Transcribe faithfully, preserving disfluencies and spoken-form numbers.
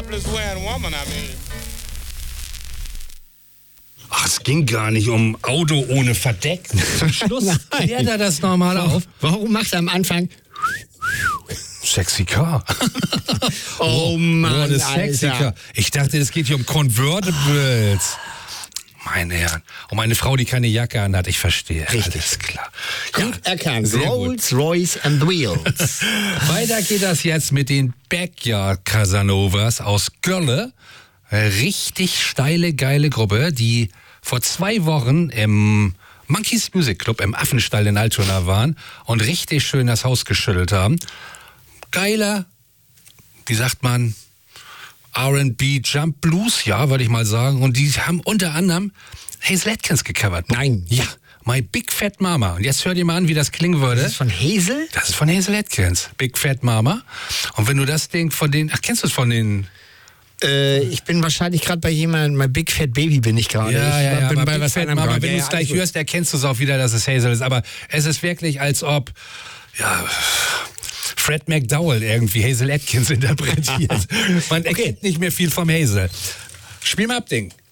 topless wearing woman, I mean. Ach, es ging gar nicht um Auto ohne Verdeck. Zum Schluss klärt er das nochmal auf. Warum macht er am Anfang Sexy Car. Oh Mann, oh, das Sexy Alter. Car. Ich dachte, es geht hier um Convertibles. Meine Herren. Und meine Frau, die keine Jacke anhat, ich verstehe. Richtig. Alles klar. Gut erkannt. sehr gut. Rolls Royce and Wheels. Weiter geht das jetzt mit den Backyard Casanovas aus Gölle. Richtig steile, geile Gruppe, die vor zwei Wochen im Monkeys Music Club im Affenstall in Altona waren und richtig schön das Haus geschüttelt haben. Geiler, wie sagt man, R and B Jump Blues, ja, würde ich mal sagen. Und die haben unter anderem Hazel Atkins gecovert. Nein. Ja, My Big Fat Mama. Und jetzt hört ihr mal an, wie das klingen würde. Das ist von Hazel? Das ist von Hazel Atkins, Big Fat Mama. Und wenn du das Ding von den, ach, kennst du es von den... Äh, ich bin wahrscheinlich gerade bei jemandem, My Big Fat Baby bin ich gerade. Ja, ich ja, ja, bin aber bei Big was Fat anderem Mama, gerade. wenn Ja, du es ja, gleich alles gut. hörst, erkennst du es auch wieder, dass es Hazel ist. Aber es ist wirklich, als ob, ja, Fred McDowell irgendwie Hazel Atkins interpretiert. Man erkennt nicht mehr viel vom Hazel. Spiel mal ab, Ding.